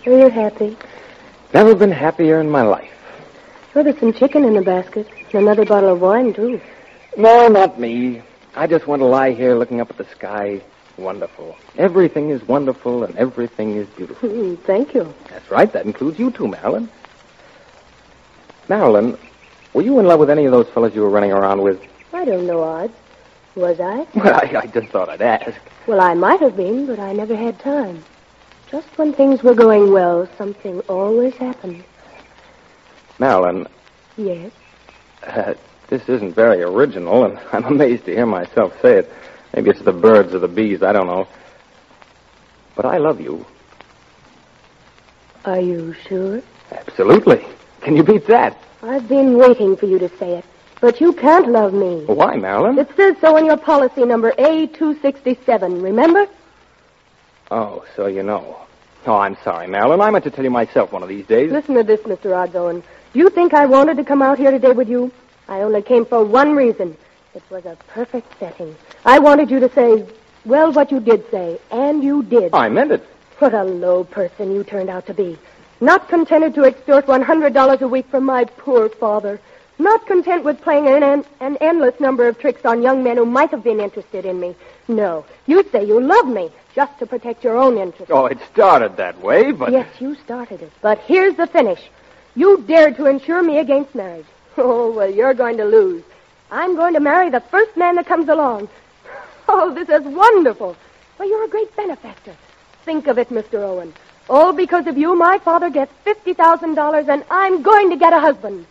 Are you happy? Never been happier in my life. Oh, there's some chicken in the basket. And another bottle of wine, too. No, not me. I just want to lie here looking up at the sky. Wonderful. Everything is wonderful and everything is beautiful. Thank you. That's right. That includes you too, Marilyn. Marilyn, were you in love with any of those fellas you were running around with? I don't know, Odd. Was I? Well, I just thought I'd ask. Well, I might have been, but I never had time. Just when things were going well, something always happened. Marilyn. Yes? This isn't very original, and I'm amazed to hear myself say it. Maybe it's the birds or the bees, I don't know. But I love you. Are you sure? Absolutely. Can you beat that? I've been waiting for you to say it. But you can't love me. Well, why, Marilyn? It says so in your policy number A267, remember? Oh, so you know. Oh, I'm sorry, Marilyn. I meant to tell you myself one of these days. Listen to this, Mr. Odds-Owen. Do you think I wanted to come out here today with you? I only came for one reason. It was a perfect setting. I wanted you to say, well, what you did say, and you did. I meant it. What a low person you turned out to be. Not contented to extort $100 a week from my poor father. Not content with playing an endless number of tricks on young men who might have been interested in me. No, you say you love me just to protect your own interests. Oh, it started that way, but... Yes, you started it. But here's the finish. You dared to insure me against marriage. Oh, well, you're going to lose. I'm going to marry the first man that comes along. Oh, this is wonderful. Well, you're a great benefactor. Think of it, Mr. Owen. All because of you, my father gets $50,000, and I'm going to get a husband.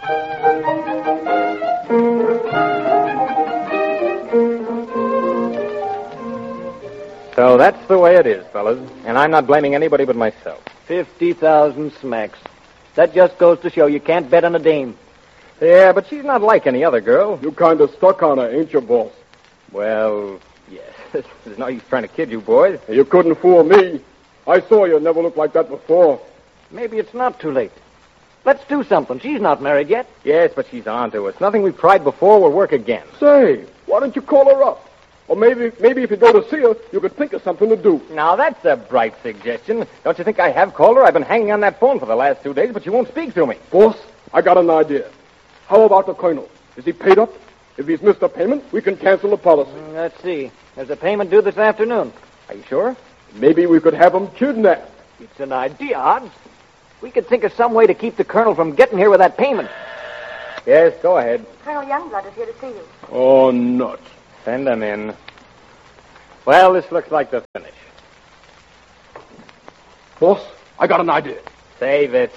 So that's the way it is, fellas. And I'm not blaming anybody but myself. 50,000 smacks. That just goes to show you can't bet on a dame. Yeah, but she's not like any other girl. You kind of stuck on her, ain't you, boss? Well, yes. There's no use trying to kid you boys. You couldn't fool me. I saw you never looked like that before. Maybe it's not too late. Let's do something. She's not married yet. Yes, but she's on to us. Nothing we've tried before will work again. Say, why don't you call her up? Or maybe if you go to see her, you could think of something to do. Now, that's a bright suggestion. Don't you think I have called her? I've been hanging on that phone for the last 2 days, but she won't speak to me. Boss, I got an idea. How about the colonel? Is he paid up? If he's missed a payment, we can cancel the policy. Let's see. There's a payment due this afternoon. Are you sure? Maybe we could have him kidnapped. It's an idea, Odds. We could think of some way to keep the colonel from getting here with that payment. Yes, go ahead. Colonel Youngblood is here to see you. Oh, nuts. Send them in. Well, this looks like the finish. Boss, I got an idea. Save it.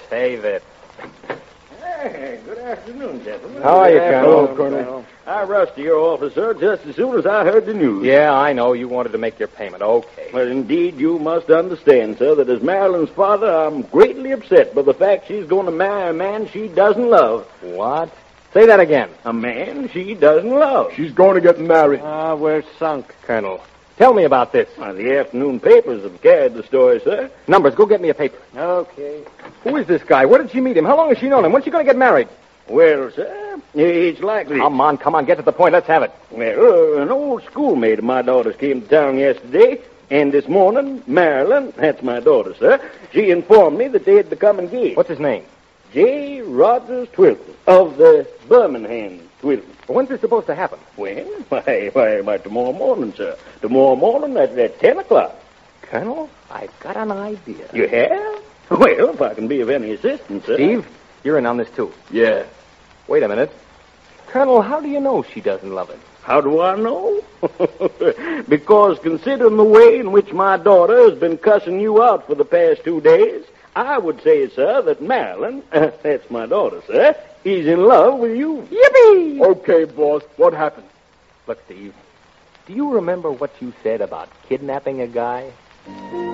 Hey, good afternoon, gentlemen. How are you, Colonel? Hello, Colonel. I rushed to your office, sir, just as soon as I heard the news. Yeah, I know. You wanted to make your payment. Okay. Well, indeed, you must understand, sir, that as Marilyn's father, I'm greatly upset by the fact she's going to marry a man she doesn't love. What? Say that again. A man she doesn't love. She's going to get married. We're sunk. Colonel, tell me about this. The afternoon papers have carried the story, sir. Numbers, go get me a paper. Okay. Who is this guy? Where did she meet him? How long has she known him? When's she going to get married? Well, sir, it's likely. Come on, get to the point. Let's have it. Well, an old schoolmate of my daughter's came to town yesterday, and this morning, Marilyn, that's my daughter, sir, she informed me that they had become engaged. What's his name? J. Rogers Twilton, of the Birmingham Twilton. When's this supposed to happen? When? Why, tomorrow morning, sir. Tomorrow morning at 10 o'clock. Colonel, I've got an idea. You have? Well, if I can be of any assistance, sir. Steve, you're in on this, too. Yeah. Wait a minute. Colonel, how do you know she doesn't love him? How do I know? Because considering the way in which my daughter has been cussing you out for the past 2 days, I would say, sir, that Marilyn, that's my daughter, sir, is in love with you. Yippee! Okay, boss, what happened? Look, Steve, do you remember what you said about kidnapping a guy?